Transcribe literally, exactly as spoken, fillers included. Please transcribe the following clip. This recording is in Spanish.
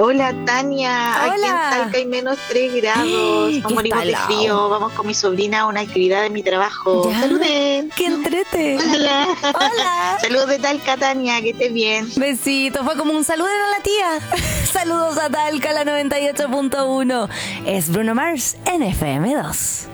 Hola Tania, aquí en Hola. Talca hay menos tres grados, ¿Qué nos morimos de talao? frío, vamos con mi sobrina a una actividad de mi trabajo. Ya. ¡Saluden! ¡Qué entrete! Hola. Hola. Saludos de Talca, Tania, que estés bien. Besito, fue como un saludo a la tía. Saludos a Talca, la noventa y ocho punto uno. Es Bruno Mars en F M dos.